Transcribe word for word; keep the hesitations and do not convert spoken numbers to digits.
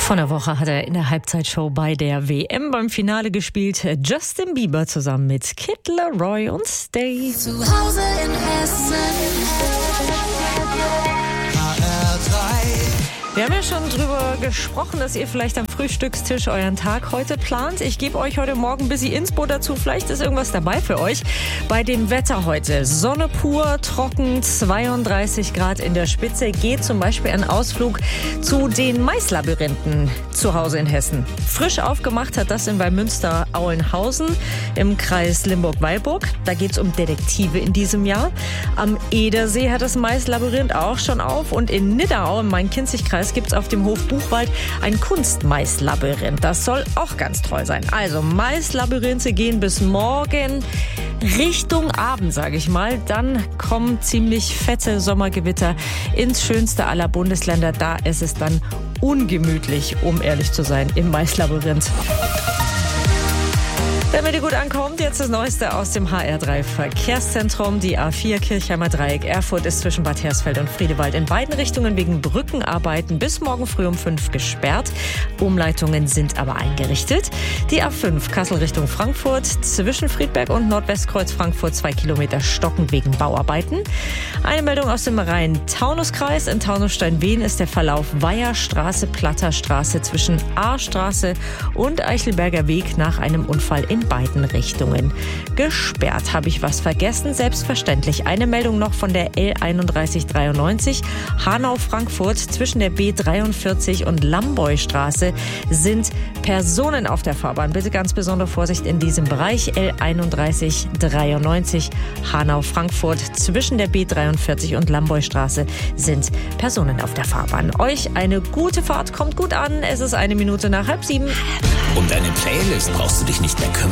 Vor einer Woche hat er in der Halbzeitshow bei der W M beim Finale gespielt. Justin Bieber zusammen mit Kid Laroi und Stay. Zu Hause in Hessen. Wir haben ja schon drüber gesprochen, dass ihr vielleicht am Frühstückstisch euren Tag heute plant. Ich gebe euch heute Morgen ein bisschen Inspo dazu. Vielleicht ist irgendwas dabei für euch. Bei dem Wetter heute. Sonne pur, trocken, zweiunddreißig Grad in der Spitze. Geht zum Beispiel ein Ausflug zu den Maislabyrinthen zu Hause in Hessen. Frisch aufgemacht hat das in Wallmünster-Aulenhausen im Kreis Limburg-Weilburg. Da geht es um Detektive in diesem Jahr. Am Edersee hat das Maislabyrinth auch schon auf. Und in Nidau im Main-Kinzig-Kreis gibt es auf dem Hof Buchwald ein Kunstmaislabyrinth. Das soll auch ganz toll sein. Also Maislabyrinthe gehen bis morgen Richtung Abend, sage ich mal. Dann kommen ziemlich fette Sommergewitter ins schönste aller Bundesländer. Da ist es dann ungemütlich, um ehrlich zu sein, im Maislabyrinth. Damit ihr gut ankommt, jetzt das Neueste aus dem H R drei Verkehrszentrum. Die A vier Kirchheimer Dreieck Erfurt ist zwischen Bad Hersfeld und Friedewald in beiden Richtungen wegen Brückenarbeiten bis morgen früh um fünf gesperrt. Umleitungen sind aber eingerichtet. Die A fünf Kassel Richtung Frankfurt zwischen Friedberg und Nordwestkreuz Frankfurt zwei Kilometer stocken wegen Bauarbeiten. Eine Meldung aus dem Rhein-Taunus-Kreis. In Taunus-Steinwehen ist der Verlauf Weiherstraße, Platterstraße zwischen A-Straße und Eichelberger Weg nach einem Unfall in beiden Richtungen gesperrt. Habe ich was vergessen? Selbstverständlich. Eine Meldung noch von der L einunddreißig dreiundneunzig. Hanau-Frankfurt zwischen der B dreiundvierzig und Lamboystraße sind Personen auf der Fahrbahn. Bitte ganz besondere Vorsicht in diesem Bereich. L einunddreißig dreiundneunzig Hanau-Frankfurt zwischen der B dreiundvierzig und Lamboystraße sind Personen auf der Fahrbahn. Euch eine gute Fahrt, kommt gut an. Es ist eine Minute nach halb sieben. Um deine Playlist brauchst du dich nicht mehr kümmern.